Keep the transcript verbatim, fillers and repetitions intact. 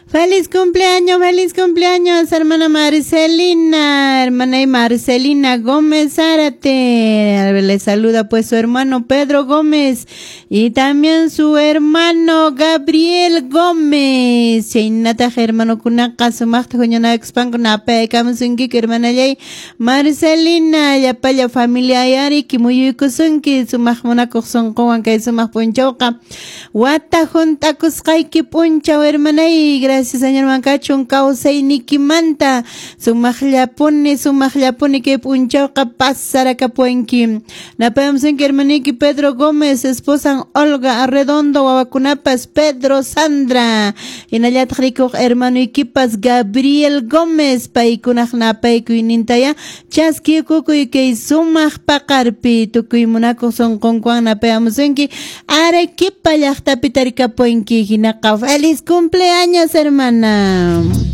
Feliz cumpleaños, feliz cumpleaños, hermana Marcelina, hermana y Marcelina Gómez Zárate. Le saluda pues su hermano Pedro Gómez y también su hermano Gabriel Gómez. Chaynata hermano kunaka sumaqta huñana expan kunapa ekamusunki hermana yay Marcelina ya paya familia yari kimuyukusunki sumaq munakuq sunquwan kay sumaq punchawqa wata juntakusqayki punchaw hermanay. Gracias señor Mancachun kausay nikimanta sumaqllapuni sumaqllapuni kay punchawqa pasarakapuanki napayamusunki hermaniki Pedro Gómez esposan Olga Arredondo wawakunapas Pedro Sandra hinallataq rikuq hermanuykipas Gabriel Gómez paykunaq napaykuynintaqa chaskikukuy kay sumaq paqarpi tukuy munakuq sunqunkuwan napayamusunki Arequipa llaqtapi tarikapuanki hinaqa feliz cumpleaños hermana.